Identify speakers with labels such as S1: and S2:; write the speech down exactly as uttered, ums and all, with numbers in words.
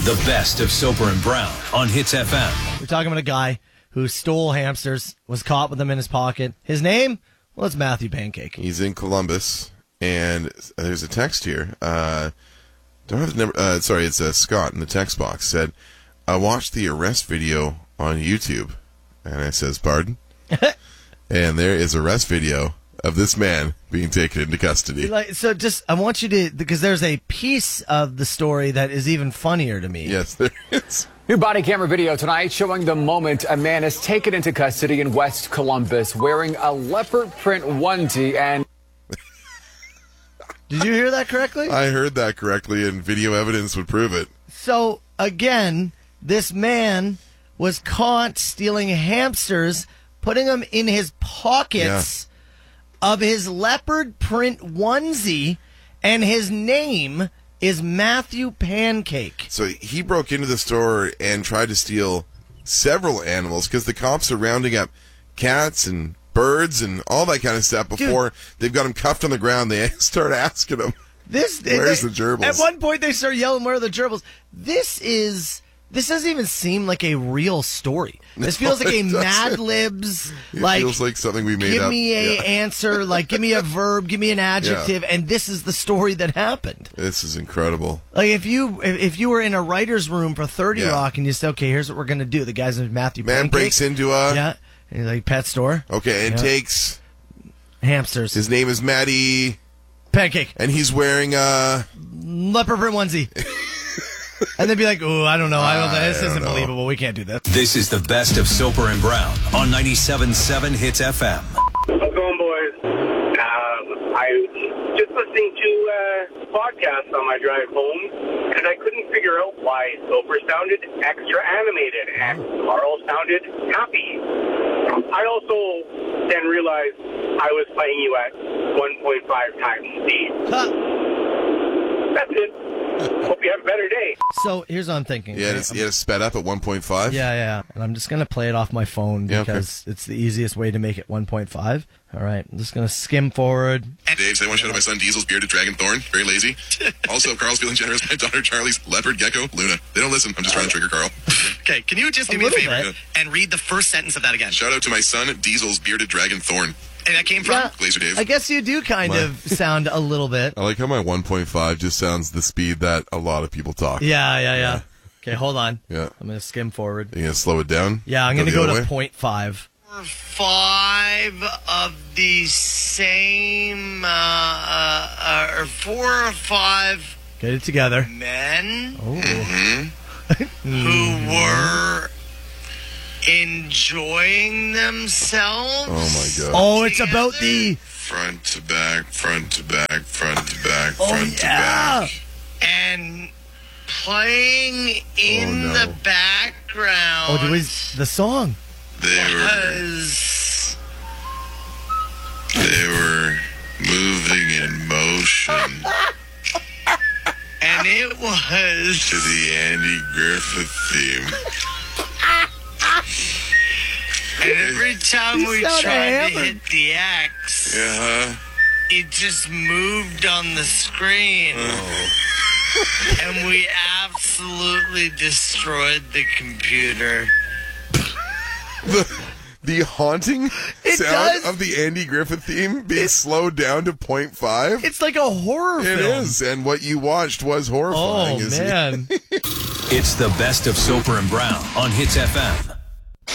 S1: The best of Soper and Brown on Hits F M.
S2: We're talking about a guy who stole hamsters, was caught with them in his pocket. His name? Well, it's Matthew Pancake.
S3: He's in Columbus, and there's a text here. Uh, don't have the number. Uh, sorry, it's uh, Scott in the text box said, "I watched the arrest video on YouTube," and I says, "Pardon?" And there is a arrest video of this man being taken into custody.
S2: Like, so just, I want you to, because there's a piece of the story that is even funnier to me.
S3: Yes, there is.
S4: New body camera video tonight showing the moment a man is taken into custody in West Columbus wearing a leopard print onesie and...
S2: Did you hear that correctly?
S3: I heard that correctly, and video evidence would prove it.
S2: So, again, this man was caught stealing hamsters, putting them in his pockets of his leopard print onesie, and his name is Matthew Pancake.
S3: So he broke into the store and tried to steal several animals because the cops are rounding up cats and birds and all that kind of stuff before Dude, they've got him cuffed on the ground. They start asking him,
S2: this,
S3: where's
S2: they,
S3: the gerbils?
S2: At one point they start yelling, where are the gerbils? This is... This doesn't even seem like a real story. This feels
S3: No,
S2: like a
S3: it doesn't.
S2: Mad Libs,
S3: It
S2: like,
S3: feels like something we made
S2: give
S3: up.
S2: me a
S3: Yeah.
S2: answer, like give me a verb, give me an adjective, and this is the story that happened.
S3: This is incredible.
S2: Like if you if if you were in a writer's room for thirty
S3: Yeah.
S2: Rock and you say, okay, here's what we're gonna do. The guy's named Matthew
S3: Man
S2: Pancake.
S3: breaks into a
S2: yeah, and he's like pet store.
S3: Okay, and
S2: Yeah.
S3: takes
S2: hamsters.
S3: His name is Matty
S2: Pancake,
S3: and he's wearing a
S2: leopard print onesie. And they'd be like, "Oh, I don't know. I don't. This
S3: I don't
S2: isn't
S3: know.
S2: believable. We can't do this."
S1: This is the best of Soper and Brown on ninety-seven point seven Hits F M.
S5: How's it going, boys? Um, I was just listening to uh, podcasts on my drive home, and I couldn't figure out why Soper sounded extra animated and Carl sounded happy. I also then realized I was playing you at one point five times speed.
S2: Huh.
S5: That's it. Hope you have a better day.
S2: So here's what I'm thinking.
S3: Yeah,
S2: right?
S3: it's, yeah, it's sped up at one point five.
S2: Yeah, yeah. And I'm just going to play it off my phone
S3: Yeah, okay.
S2: because it's the easiest way to make it one point five. All right. I'm just going to skim forward.
S3: Dave, say one shot of my son Diesel's bearded dragon Thorn. Very lazy. Also, Carl's feeling generous. My daughter Charlie's leopard gecko Luna. They don't listen. I'm just trying to trigger Carl.
S6: Okay, can you just
S2: A
S6: do me a
S2: little
S6: favor
S2: bit.
S6: and read the first sentence of that again?
S3: Shout out to my son Diesel's bearded dragon Thorn.
S6: And that came from?
S2: Yeah,
S3: Glazer Dave.
S2: I guess you do kind
S3: My-
S2: of sound a little bit.
S3: I like how my one point five just sounds the speed that a lot of people talk.
S2: Yeah, yeah, yeah. Okay, hold on.
S3: Yeah.
S2: I'm going to skim forward.
S3: Are you going to slow it down?
S2: Yeah, I'm going to go
S3: the
S2: to
S3: other way?
S2: point five.
S7: Five of the same, uh, uh, or four or five
S2: Get it together.
S7: men
S2: Oh.
S7: who were enjoying themselves.
S3: Oh, my God.
S2: Oh, it's about the...
S3: Front to back, front to back, front to back,
S2: Oh,
S3: front to
S2: yeah.
S3: back.
S7: And playing in
S3: Oh, no.
S7: the background
S2: Oh, do we... The song.
S3: They were,
S7: was
S3: they were moving in motion
S7: and it was
S3: to the Andy Griffith theme.
S7: and every time
S2: You
S7: we
S2: sound
S7: tried to
S2: hammered.
S7: hit the X,
S3: Yeah,
S7: it just moved on the screen.
S3: Oh.
S7: And we absolutely destroyed the computer.
S3: The, the haunting
S2: It
S3: sound
S2: does.
S3: of the Andy Griffith theme being slowed down to point five.
S2: It's like a horror
S3: It
S2: film.
S3: is, and what you watched was horrifying.
S2: Oh,
S3: is-
S2: man.
S1: It's the best of Soper and Brown on Hits F M.